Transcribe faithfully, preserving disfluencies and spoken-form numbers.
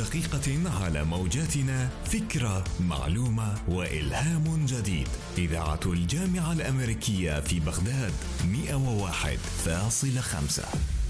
دقيقة على موجاتنا، فكرة، معلومة وإلهام جديد. إذاعة الجامعة الأمريكية في بغداد مئة وواحد فاصلة خمسة.